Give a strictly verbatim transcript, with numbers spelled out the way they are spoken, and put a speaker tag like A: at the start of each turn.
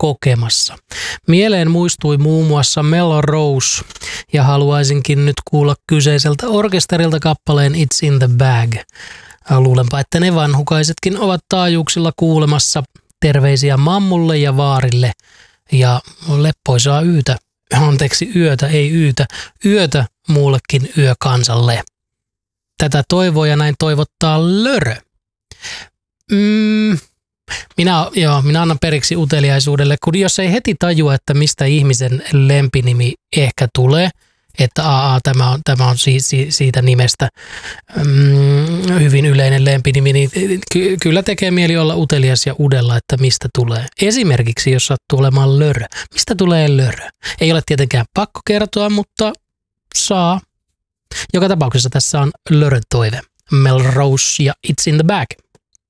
A: kokemassa. Mieleen muistui muun muassa Melrose ja haluaisinkin nyt kuulla kyseiseltä orkesterilta kappaleen It's in the Bag. Luulenpa, että ne vanhukaisetkin ovat taajuuksilla kuulemassa. Terveisiä mammulle ja vaarille ja leppoisaa yytä. Anteeksi, yötä, ei yytä. Yötä muullekin yökansalle. Tätä toivoo ja näin toivottaa Lörö. Mm, minä, joo, minä annan periksi uteliaisuudelle, kun jos ei heti tajua, että mistä ihmisen lempinimi ehkä tulee, että aa, tämä on, tämä on si, si, siitä nimestä mm, hyvin yleinen lempinimi, niin ky, kyllä tekee mieli olla utelias ja udella, että mistä tulee. Esimerkiksi, jos sattuu olemaan Lörö. Mistä tulee Lörö? Ei ole tietenkään pakko kertoa, mutta saa. Joka tapauksessa tässä on Lörön toive. Melrose ja It's in the Bag.